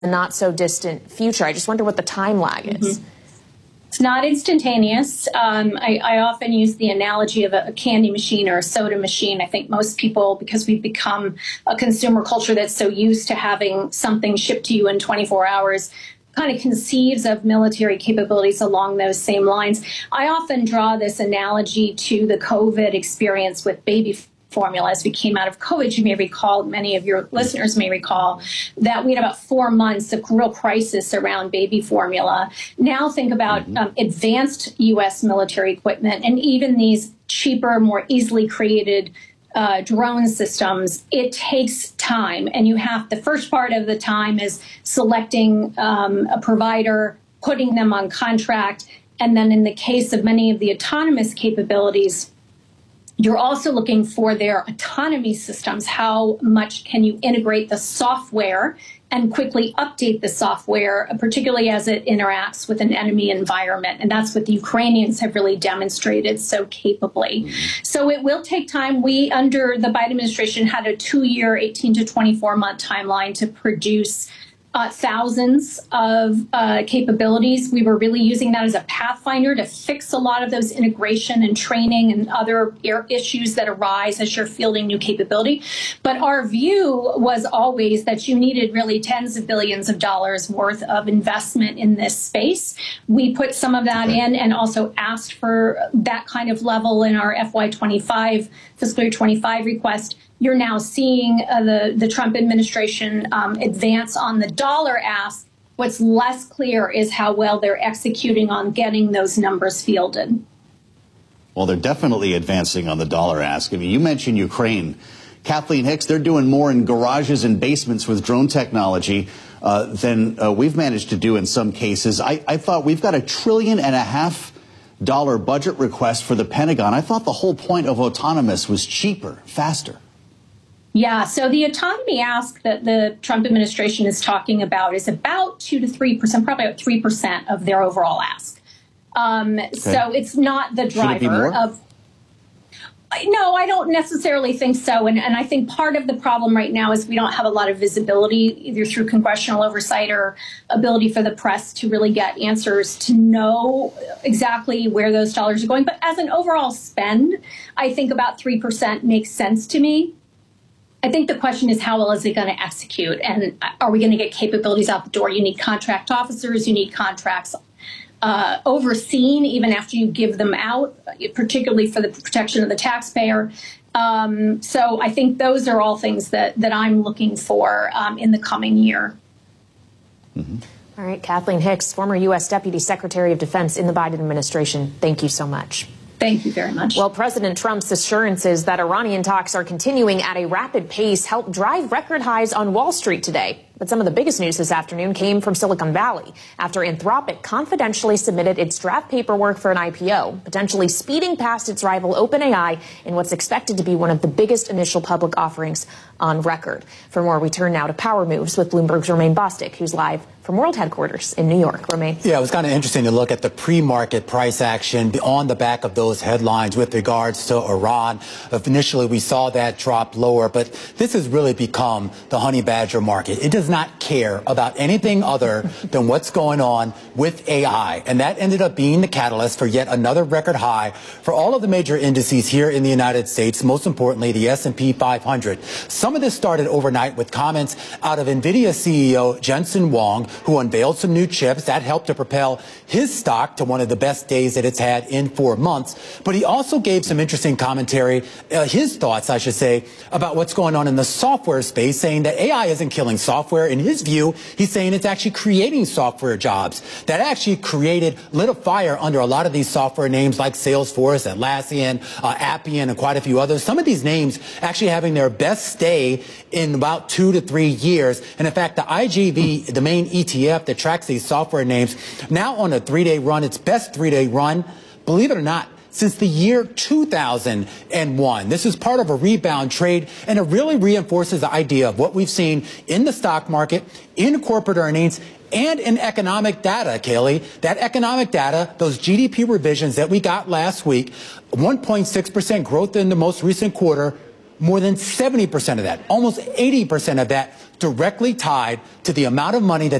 not so distant future. I just wonder what the time lag is. It's not instantaneous. I often use the analogy of a candy machine or a soda machine. I think most people, because we've become a consumer culture that's so used to having something shipped to you in 24 hours, kind of conceives of military capabilities along those same lines. I often draw this analogy to the COVID experience with baby formula. As we came out of COVID, you may recall, many of your listeners may recall, that we had about 4 months of real crisis around baby formula. Now think about advanced U.S. military equipment and even these cheaper, more easily created drone systems. It takes time, and the first part of the time is selecting a provider, putting them on contract, and then in the case of many of the autonomous capabilities, you're also looking for their autonomy systems. How much can you integrate the software and quickly update the software, particularly as it interacts with an enemy environment? And that's what the Ukrainians have really demonstrated so capably. So it will take time. We, under the Biden administration, had a 2-year, 18 to 24-month timeline to produce thousands of capabilities. We were really using that as a pathfinder to fix a lot of those integration and training and other issues that arise as you're fielding new capability. But our view was always that you needed really tens of billions of dollars worth of investment in this space. We put some of that in and also asked for that kind of level in our FY25, fiscal year 25 request. You're now seeing the Trump administration advance on the dollar ask. What's less clear is how well they're executing on getting those numbers fielded. Well, they're definitely advancing on the dollar ask. I mean, you mentioned Ukraine. Kathleen Hicks, they're doing more in garages and basements with drone technology than we've managed to do in some cases. I thought we've got $1.5 trillion budget request for the Pentagon. I thought the whole point of autonomous was cheaper, faster. Yeah, so the autonomy ask that the Trump administration is talking about is about 2 to 3%, probably about 3% of their overall ask. So it's not the driver. Should it be more? No, I don't necessarily think so. And I think part of the problem right now is we don't have a lot of visibility, either through congressional oversight or ability for the press to really get answers to know exactly where those dollars are going. But as an overall spend, I think about 3% makes sense to me. I think the question is, how well is it going to execute? And are we going to get capabilities out the door? You need contract officers. You need contracts overseen even after you give them out, particularly for the protection of the taxpayer. So I think those are all things that I'm looking for in the coming year. All right, Kathleen Hicks, former U.S. Deputy Secretary of Defense in the Biden administration. Thank you so much. Thank you very much. Well, President Trump's assurances that Iranian talks are continuing at a rapid pace helped drive record highs on Wall Street today. But some of the biggest news this afternoon came from Silicon Valley after Anthropic confidentially submitted its draft paperwork for an IPO, potentially speeding past its rival OpenAI in what's expected to be one of the biggest initial public offerings on record. For more, we turn now to Power Moves with Bloomberg's Romaine Bostick, who's live from World Headquarters in New York. Romaine. Yeah, it was kind of interesting to look at the pre-market price action on the back of those headlines with regards to Iran. Initially, we saw that drop lower, but this has really become the honey badger market. It does not care about anything other than what's going on with AI. And that ended up being the catalyst for yet another record high for all of the major indices here in the United States, most importantly, the S&P 500. Some of this started overnight with comments out of NVIDIA CEO Jensen Huang, who unveiled some new chips that helped to propel his stock to one of the best days that it's had in 4 months. But he also gave some interesting commentary, his thoughts, I should say, about what's going on in the software space, saying that AI isn't killing software. In his view, he's saying it's actually creating software jobs that actually lit a fire under a lot of these software names like Salesforce, Atlassian, Appian, and quite a few others. Some of these names actually having their best day in about 2 to 3 years. And in fact, the IGV, the main ETF that tracks these software names, now on a 3-day run, its best 3-day run, believe it or not, since the year 2001. This is part of a rebound trade, and it really reinforces the idea of what we've seen in the stock market, in corporate earnings, and in economic data, Kaylee. That economic data, those GDP revisions that we got last week, 1.6% growth in the most recent quarter, more than 70% of that, almost 80% of that, directly tied to the amount of money that